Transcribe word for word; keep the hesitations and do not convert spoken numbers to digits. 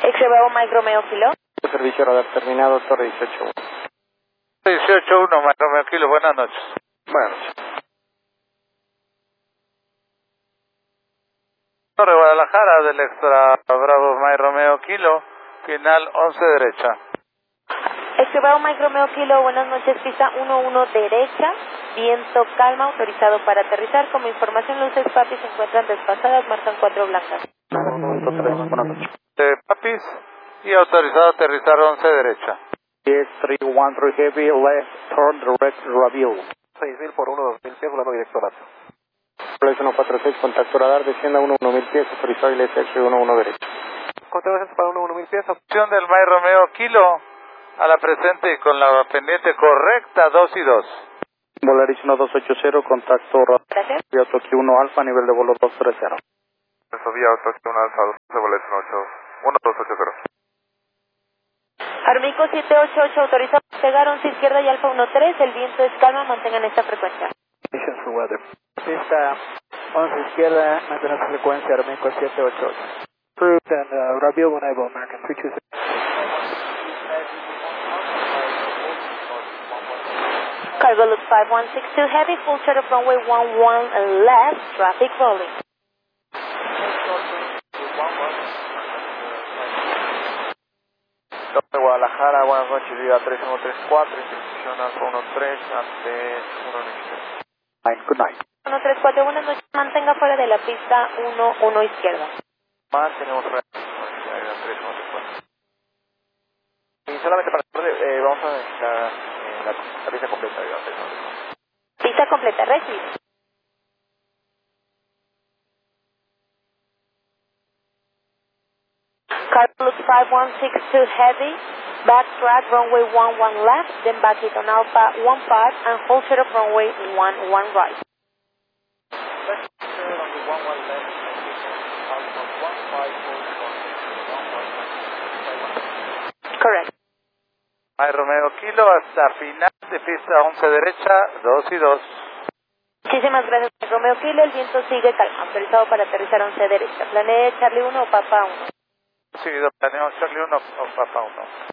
X-Ray Mike Romeo Kilo. Servicio radar terminado, Torre dieciocho uno. dieciocho uno, Mike Romeo Kilo, buenas noches. Buenas noches. Torre Guadalajara del Extra Bravo Mike Romeo Kilo, final once derecha. X-Ray Mike Romeo Kilo, buenas noches, pista uno uno derecha, viento calma, autorizado para aterrizar. Como información, luces Papi se encuentran desfasadas, marcan cuatro blancas. Buenas noches. De Papis y autorizado a aterrizar once derecha. diez tres uno tres Heavy, left, turn direct, Rabiel. seis mil por uno dos mil pies, volando directo a Lazo. Place uno cuatro seis, contacto radar, descienda uno uno mil pies, autorizado y X uno uno derecho. Contacto para uno uno mil pies. Opción del Mike Romeo Kilo a la presente y con la pendiente correcta, dos y dos. Volaris uno dos ocho cero, contacto radar. Gracias. Vía Tokio uno Alfa, nivel de vuelo dos tres cero. Eso vía Tokio uno Alfa, dos de Volaris uno dos ocho cero. Armico siete ocho ocho, autorizado a despegar once izquierda y Alfa uno tres, el viento es calma, mantengan esta frecuencia. For weather. Pista once izquierda, mantenemos frecuencia, Armico siete ocho ocho. Approved and uh, Rabiel Bonaibo, American three two six. Cargo look five one six two, heavy, full shuttle runway one one left, traffic rolling. Torre Guadalajara, buenas noches, vida tres uno tres cuatro, institución Alfa uno tres, ante uno izquierda. Nine, good night. uno tres cuatro, buenas noches, mantenga fuera de la pista uno uno izquierda. Más tenemos tres uno tres cuatro. Y solamente para eh, vamos a necesitar eh, la, la pista completa, vida tres uno tres cuatro. Pista completa, recibe. Cargo look five one six two, heavy, back track runway one one left, then back it on Alpha one five and hold shuttle runway one one right. Correct. Mike Romeo Kilo hasta final de pista once derecha, dos y dos. Muchísimas gracias, Romeo Kilo. El viento sigue calma, autorizado para aterrizar once derecha. Planee Charlie uno o Papa uno. Seguido planeo Charlie uno o Papa uno.